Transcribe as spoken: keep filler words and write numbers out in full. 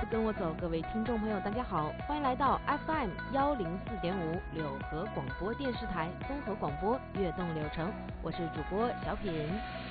跟我走，各位听众朋友，大家好，欢迎来到 F M 幺零四点五柳河广播电视台综合广播悦动柳城，我是主播小品。